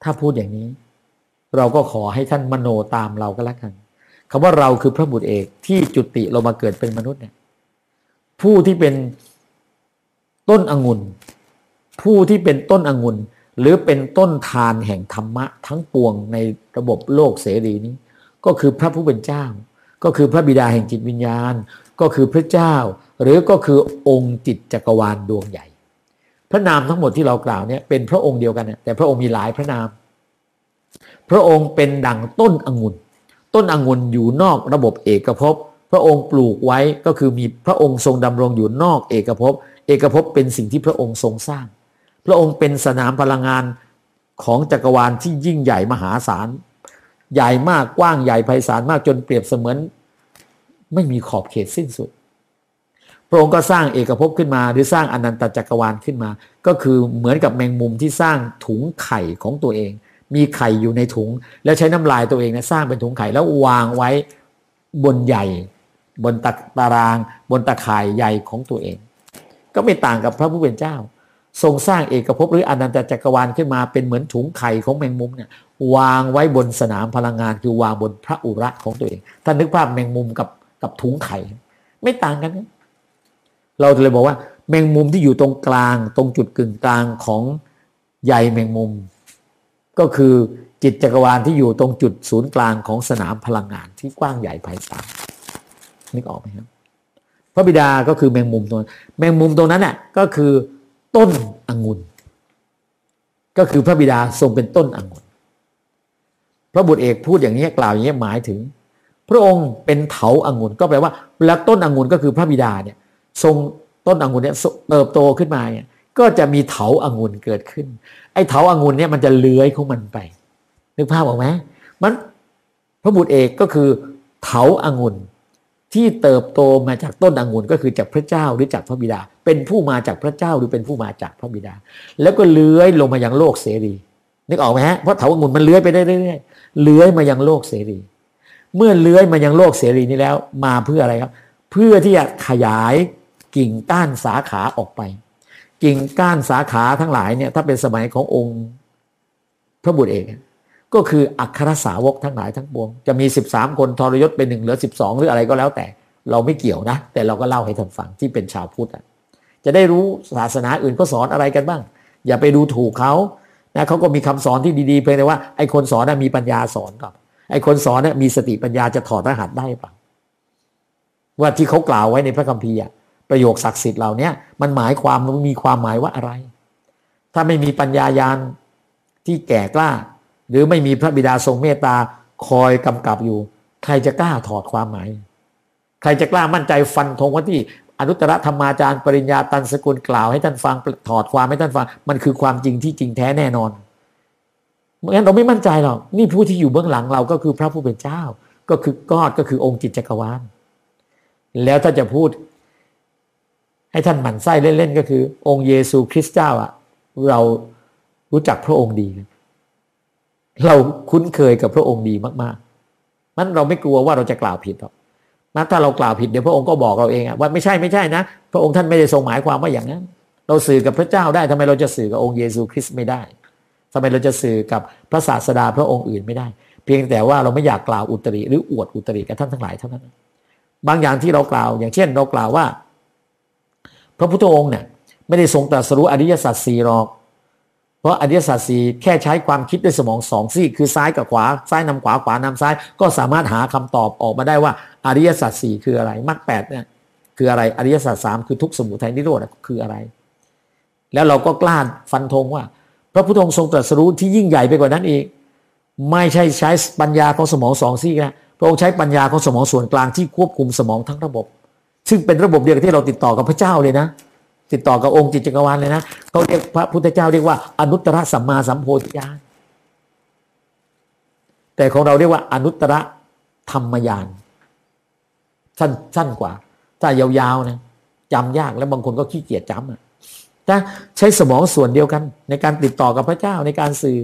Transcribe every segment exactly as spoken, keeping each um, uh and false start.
ถ้าพูดอย่างนี้เราก็ขอให้ท่านมโนตามเราก็แล้วกันคำว่าเราคือพระบุตรเอกที่จุติเรามาเกิดเป็นมนุษย์เนี่ยผู้ที่เป็นต้นองุ่นผู้ที่เป็นต้นองุ่นหรือเป็นต้นทานแห่งธรรมะทั้งปวงในระบบโลกเสรีนี้ก็คือพระผู้เป็นเจ้าก็คือพระบิดาแห่งจิตวิญญาณก็คือพระเจ้าหรือก็คือองค์จิตจักรวาลดวงใหญ่พระนามทั้งหมดที่เรากล่าวเนี่ยเป็นพระองค์เดียวกันแต่พระองค์มีหลายพระนามพระองค์เป็นดั่งต้นองุ่นต้นองุ่นอยู่นอกระบบเอกภพพระองค์ปลูกไว้ก็คือมีพระองค์ทรงดำรงอยู่นอกเอกภพเอกภพเป็นสิ่งที่พระองค์ทรงสร้างพระองค์เป็นสนามพลังงานของจักรวาลที่ยิ่งใหญ่มหาศาลใหญ่มากกว้างใหญ่ไพศาลมากจนเปรียบเสมือนไม่มีขอบเขตสิ้นสุดพระองค์ก็สร้างเอกภพขึ้นมาหรือสร้างอนันตจักรวาลขึ้นมาก็คือเหมือนกับแมงมุมที่สร้างถุงไข่ของตัวเองมีไข่อยู่ในถุงแล้วใช้น้ำลายตัวเองนะสร้างเป็นถุงไข่แล้ววางไว้บนใหญ่บนตารางบนตะข่ายใหญ่ของตัวเองก็ไม่ต่างกับพระผู้เป็นเจ้าทรงสร้างเอกภพหรืออนันตจักรวาลขึ้นมาเป็นเหมือนถุงไข่ของแมงมุมเนี่ยวางไว้บนสนามพลังงานคือวางบนพระอุระของตัวเองท่านนึกภาพแมงมุมกับกับถุงไข่ไม่ต่างกันนะเราเลยบอกว่าแมงมุมที่อยู่ตรงกลางตรงจุดกึ่งกลางของใยแมงมุมก็คือจิตจักรวาลที่อยู่ตรงจุดศูนย์กลางของสนามพลังงานที่กว้างใหญ่ไพศาลนึกออกไหมครับพระบิดาก็คือแมงมุมตัวแมงมุมตรงนั้นน่ะก็คือต้นองุ่นก็คือพระบิดาทรงเป็นต้นองุ่นพระบุตรเอกพูดอย่างนี้กล่าวอย่างนี้หมายถึงพระองค์เป็นเถาองุ่นก็แปลว่าแล้วต้นองุ่นก็คือพระบิดาเนี่ยทรงต้นองุ่นเนี่ยเติบโตขึ้นมาเนี่ยก็จะมีเถาองุ่นเกิดขึ้นไอ้เถาองุ่นเนี่ยมันจะเลื้อยของมันไปนึกภาพออกไหมมันพระบุตรเอกก็คือเถาองุ่นที่เติบโตมาจากต้นองุ่นก็คือจากพระเจ้าหรือจากพระบิดาเป็นผู้มาจากพระเจ้าหรือเป็นผู้มาจากพระบิดาแล้วก็เลื้อยลงมายังโลกเสรีนึกออกไหมฮะเพราะเถาองุ่นมันเลื้อยไปได้เรื่อยๆเลื้อยมายังโลกเสรีเมื่อเลื้อยมายังโลกเสรีนี้แล้วมาเพื่ออะไรครับเพื่อที่จะขยายกิ่งก้านสาขาออกไปกิ่งก้านสาขาทั้งหลายเนี่ยถ้าเป็นสมัยขององค์พระบุตรเอกก็คืออัครสาวกทั้งหลายทั้งปวงจะมีสิบสามคนทรยศเป็นหนึ่งเหลือสิบสองหรืออะไรก็แล้วแต่เราไม่เกี่ยวนะแต่เราก็เล่าให้ท่านฟังที่เป็นชาวพุทธจะได้รู้ศาสนาอื่นเขาสอนอะไรกันบ้างอย่าไปดูถูกเขานะเขาก็มีคำสอนที่ดีๆเพียงแต่ว่าไอ้คนสอนน่ะมีปัญญาสอนก่อนไอ้คนสอนน่ะมีสติปัญญาจะถอดรหัสได้ป่ะว่าที่เขากล่าวไว้ในพระคัมภีร์ประโยคศักดิ์สิทธิ์เหล่านี้มันหมายความมันมีความหมายว่าอะไรถ้าไม่มีปัญญาญาณที่แก่กล้าหรือไม่มีพระบิดาทรงเมตตาคอยกำกับอยู่ใครจะกล้าถอดความหมายใครจะกล้ามั่นใจฟันธงว่าที่อนุตตรธรรมาจารย์ปริญญาตันสกุลกล่าวให้ท่านฟังถอดความให้ท่านฟังมันคือความจริงที่จริงแท้แน่นอนเพราะงั้นเราไม่มั่นใจหรอกนี่ผู้ที่อยู่เบื้องหลังเราก็คือพระผู้เป็นเจ้าก็คือกอดก็คือองค์จิตจักรวาลแล้วถ้าจะพูดให้ท่านหมั่นไส้เล่นๆก็คือองค์เยซูคริสต์เจ้าอ่ะเรารู้จักพระองค์ดีเราคุ้นเคยกับพระองค์ดีมากๆนั้นเราไม่กลัวว่าเราจะกล่าวผิดหรอกนะถ้าเรากล่าวผิดเดี๋ยวพระองค์ก็บอกเราเองว่าไม่ใช่ไม่ใช่นะพระองค์ท่านไม่ได้ทรงหมายความว่าอย่างนั้นเราสื่อกับพระเจ้าได้ทำไมเราจะสื่อกับองค์เยซูคริสต์ไม่ได้ทำไมเราจะสื่อกับพระศาสดาพระองค์อื่นไม่ได้เพียงแต่ว่าเราไม่อยากกล่าวอุตริหรืออวดอุตริกับท่านทั้งหลายเท่านั้นบางอย่างที่เรากล่าวอย่างเช่นเรากล่าวว่าพระพุทธองค์เนี่ยไม่ได้ทรงตรัสรู้อริยสัจสี่หรอกเพราะอริยสัจสี่แค่ใช้ความคิดด้วยสมองสองซีกคือซ้ายกับขวาซ้ายนำขวาขวานำซ้ายก็สามารถหาคำตอบออกมาได้ว่าอริยสัจสี่คืออะไรมรรคแปดเนี่ยคืออะไรอริยสัจสามคือทุกข์สมุทัยนิโรธคืออะไรแล้วเราก็กล้าฟันธงว่าพระพุทธองค์ทรงตรัสรู้ที่ยิ่งใหญ่ไปกว่านั้นอีกไม่ใช่ใช้ปัญญาของสมองสองซีกนะพระองค์ใช้ปัญญาของสมองส่วนกลางที่ควบคุมสมองทั้งระบบซึ่งเป็นระบบเดียวกับที่เราติดต่อกับพระเจ้าเลยนะติดต่อกับองค์จิตจักรวาลเลยนะเขาเรียกพระพุทธเจ้าเรียกว่าอนุตตรสัมมาสัมโพธิญาณแต่ของเราเรียกว่าอนุตตรธรรมญาณสั้นสั้นกว่าถ้ายาวๆนะจำยากแล้วบางคนก็ขี้เกียจจำอ่ะถ้าใช้สมองส่วนเดียวกันในการติดต่อกับพระเจ้าในการสื่อ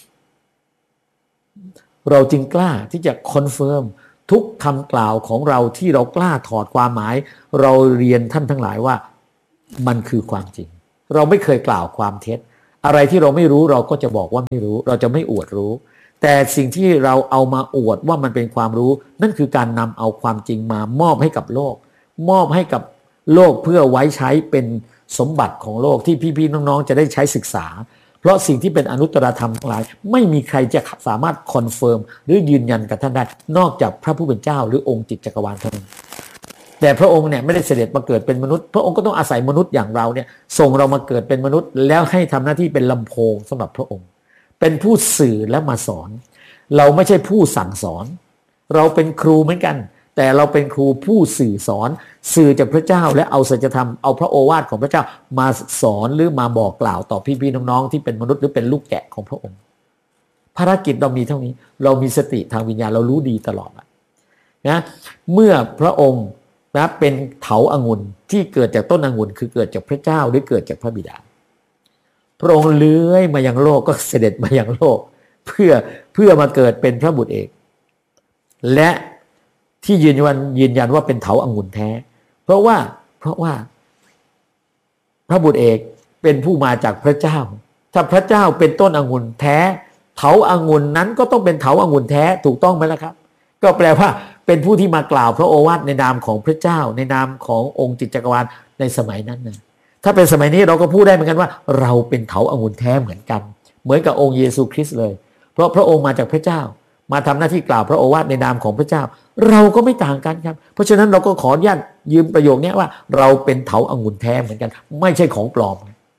เราจึงกล้าที่จะคอนเฟิร์มทุกคำกล่าวของเราที่เรากล้าถอดความหมายเราเรียนท่านทั้งหลายว่ามันคือความจริงเราไม่เคยกล่าวความเท็จอะไรที่เราไม่รู้เราก็จะบอกว่าไม่รู้เราจะไม่อวดรู้แต่สิ่งที่เราเอามาอวดว่ามันเป็นความรู้นั่นคือการนำเอาความจริงมามอบให้กับโลกมอบให้กับโลกเพื่อไว้ใช้เป็นสมบัติของโลกที่พี่ๆน้องๆจะได้ใช้ศึกษาเพราะสิ่งที่เป็นอนุตตรธรรมทั้งหลายไม่มีใครจะสามารถคอนเฟิร์มหรือยืนยันกับท่านได้นอกจากพระผู้เป็นเจ้าหรือองค์จิตจักรวาลเท่านั้นแต่พระองค์เนี่ยไม่ได้เสด็จมาเกิดเป็นมนุษย์พระองค์ก็ต้องอาศัยมนุษย์อย่างเราเนี่ยส่งเรามาเกิดเป็นมนุษย์แล้วให้ทำหน้าที่เป็นลำโพงสำหรับพระองค์เป็นผู้สื่อและมาสอนเราไม่ใช่ผู้สั่งสอนเราเป็นครูเหมือนกันแต่เราเป็นครูผู้สื่อสอนสื่อจากพระเจ้าและเอาสัจธรรมเอาพระโอวาทของพระเจ้ามาสอนหรือมาบอกกล่าวต่อพี่ๆน้องๆที่เป็นมนุษย์หรือเป็นลูกแกะของพระองค์ภารกิจเรามีเท่านี้เรามีสติทางวิญญาณเรารู้ดีตลอดนะเมื่อพระองค์นะเป็นเถาองุ่นที่เกิดจากต้นองุ่นคือเกิดจากพระเจ้าหรือเกิดจากพระบิดาพระองค์เลื้อยมายังโลกก็เสด็จมายังโลกเพื่อเพื่อมาเกิดเป็นพระบุตรเอกและที่ยืนยันยืนยันว่าเป็นเถาองุ่นแท้เพราะว่าเพราะว่าพระบุตรเอกเป็นผู้มาจากพระเจ้าถ้าพระเจ้าเป็นต้นองุ่นแท้เถาองุ่นนั้นก็ต้องเป็นเถาองุ่นแท้ถูกต้องไหมล่ะครับก็แปลว่าเป็นผู้ที่มากล่าวพระโอวาทในนามของพระเจ้าในนามขององค์จิตจักรวาลในสมัยนั้นนะถ้าเป็นสมัยนี้เราก็พูดได้เหมือนกันว่าเราเป็นเถาองุ่นแท้เหมือนกันเหมือนกับองค์เยซูคริสต์เลยเพราะพระองค์มาจากพระเจ้ามาทำหน้าที่กล่าวพระโอวาทในนามของพระเจ้าเราก็ไม่ต่างกันครับเพราะฉะนั้นเราก็ขออนุญาตยืมประโยคนี้ว่าเราเป็นเถาองุ่นแท้เหมือนกันไม่ใช่ของปลอม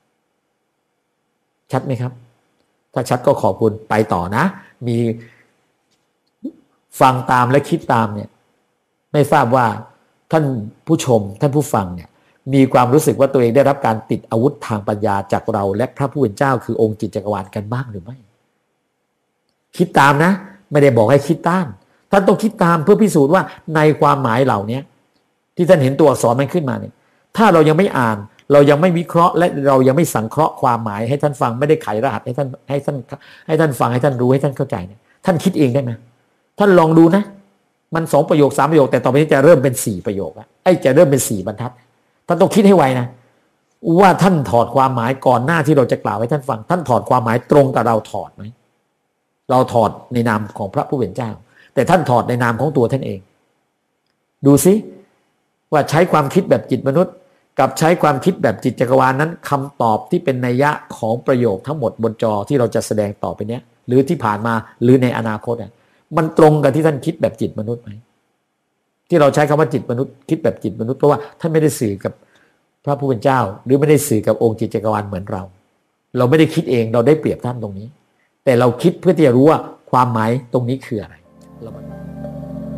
ชัดไหมครับถ้าชัดก็ขอบคุณไปต่อนะมีฟังตามและคิดตามเนี่ยไม่ทราบว่าท่านผู้ชมท่านผู้ฟังเนี่ยมีความรู้สึกว่าตัวเองได้รับการติดอาวุธทางปัญญาจากเราและพระผู้เป็นเจ้าคือองค์จิตจักรวาลกันบ้างหรือไม่คิดตามนะไม่ได้บอกให้คิดต้านท่านต้องคิดตามเพื่อพิสูจน์ว่าในความหมายเหล่านี้ที่ท่านเห็นตัวอักษรมันขึ้นมาเนี่ยถ้าเรายังไม่อ่านเรายังไม่วิเคราะห์และเรายังไม่สังเคราะห์ความหมายให้ท่านฟังไม่ได้ไขรหัสให้ท่านให้ท่านให้ท่านฟังให้ท่านรู้ให้ท่านเข้าใจเนี่ยท่านคิดเองได้ไหมท่านลองดูนะมันสองประโยคสามประโยคแต่ต่อไปนี้จะเริ่มเป็นสี่ประโยคแล้วไอ้จะเริ่มเป็นสี่บรรทัดท่านต้องคิดให้ไวนะว่าท่านถอดความหมายก่อนหน้าที่เราจะกล่าวให้ท่านฟังท่านถอดความหมายตรงกับเราถอดไหมเราถอดในนามของพระผู้เป็นเจ้าแต่ท่านถอดในนามของตัวท่านเองดูซิว่าใช้ความคิดแบบจิตมนุษย์กับใช้ความคิดแบบจิตจักรวาลนั้นคำตอบที่เป็นนัยยะของประโยคทั้งหมดบนจอที่เราจะแสดงต่อไปเนี้ยหรือที่ผ่านมาหรือในอนาคตเนี่ยมันตรงกับที่ท่านคิดแบบจิตมนุษย์ไหมที่เราใช้คำว่าจิตมนุษย์คิดแบบจิตมนุษย์เพราะว่าท่านไม่ได้สื่อกับพระผู้เป็นเจ้าหรือไม่ได้สื่อกับองค์จิตจักรวาลเหมือนเราเราไม่ได้คิดเองเราได้เปรียบท่านตรงนี้แต่เราคิดเพื่อที่จะรู้ว่าความหมายตรงนี้คืออะไร